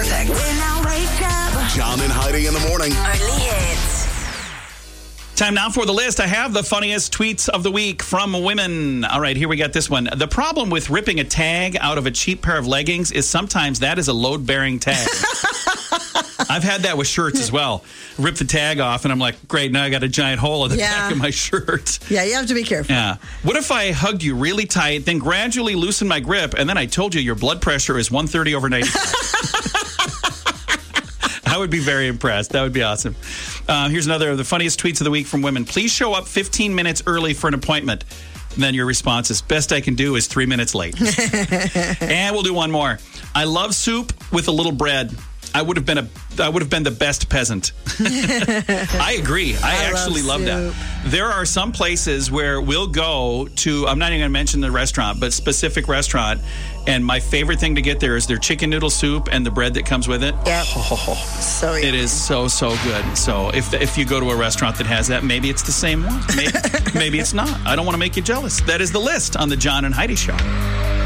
perfect. When I wake up. John and Heidi in the morning. Only hits. Time now for the list. I have the funniest tweets of the week from women. All right, here we got this one. The problem with ripping a tag out of a cheap pair of leggings is sometimes that is a load-bearing tag. I've had that with shirts as well. Rip the tag off, and I'm like, great, now I got a giant hole in the back of my shirt. Yeah, you have to be careful. Yeah. What if I hugged you really tight, then gradually loosened my grip, and then I told you your blood pressure is 130 over 95? I would be very impressed. That would be awesome. Here's another of the funniest tweets of the week from women. Please show up 15 minutes early for an appointment. And then your response is, best I can do is 3 minutes late. And we'll do one more. I love soup with a little bread. I would have been the best peasant. I agree. I actually love that. There are some places where we'll go to, I'm not even going to mention the restaurant, but specific restaurant, and my favorite thing to get there is their chicken noodle soup and the bread that comes with it. Yep. Oh, so it is so good. So if you go to a restaurant that has that, maybe it's the same one. Maybe it's not. I don't want to make you jealous. That is the list on the John and Heidi Show.